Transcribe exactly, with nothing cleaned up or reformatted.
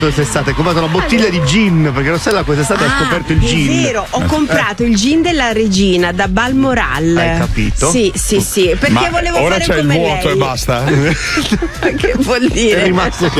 quest'estate? Hai comprato una bottiglia di gin, perché Rossella quest'estate ah, ha scoperto il è gin. È vero, ho comprato eh. il gin della regina da Balmoral. Hai capito? Sì, sì, sì. Perché Ma volevo ora fare c'è come il vuoto lei. E basta. Che vuol dire? È rimasto